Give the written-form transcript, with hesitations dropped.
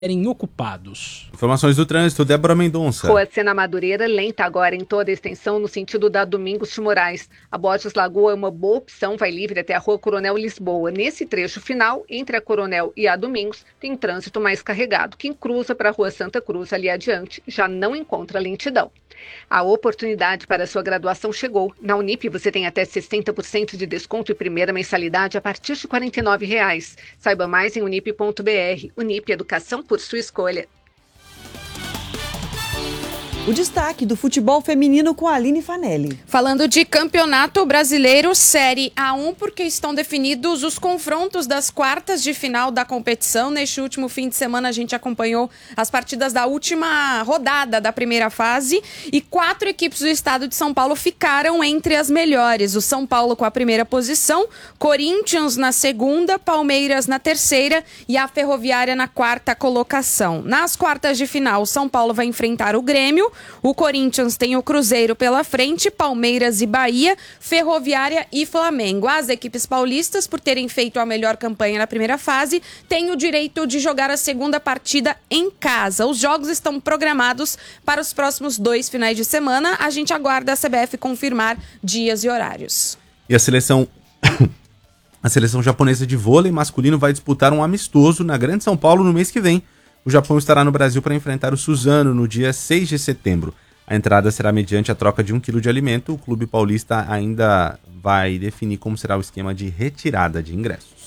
ocupados. Informações do trânsito, Débora Mendonça. Rua Sena Madureira, lenta agora em toda a extensão no sentido da Domingos de Moraes. A Borges Lagoa é uma boa opção, vai livre até a Rua Coronel Lisboa. Nesse trecho final, entre a Coronel e a Domingos, tem trânsito mais carregado. Quem cruza para a Rua Santa Cruz, ali adiante, já não encontra lentidão. A oportunidade para a sua graduação chegou. Na Unip você tem até 60% de desconto e primeira mensalidade a partir de R$ 49,00. Saiba mais em unip.br. Unip, educação por sua escolha. O destaque do futebol feminino com a Aline Fanelli. Falando de Campeonato Brasileiro Série A1, porque estão definidos os confrontos das quartas de final da competição. Neste último fim de semana a gente acompanhou as partidas da última rodada da primeira fase e 4 equipes do estado de São Paulo ficaram entre as melhores. O São Paulo com a primeira posição, Corinthians na segunda, Palmeiras na terceira e a Ferroviária na quarta colocação. Nas quartas de final, o São Paulo vai enfrentar o Grêmio, o Corinthians tem o Cruzeiro pela frente, Palmeiras e Bahia, Ferroviária e Flamengo. As equipes paulistas, por terem feito a melhor campanha na primeira fase, têm o direito de jogar a segunda partida em casa. Os jogos estão programados para os próximos 2 finais de semana. A gente aguarda a CBF confirmar dias e horários. E a seleção japonesa de vôlei masculino vai disputar um amistoso na Grande São Paulo no mês que vem. O Japão estará no Brasil para enfrentar o Suzano no dia 6 de setembro. A entrada será mediante a troca de 1 quilo de alimento. O clube paulista ainda vai definir como será o esquema de retirada de ingressos.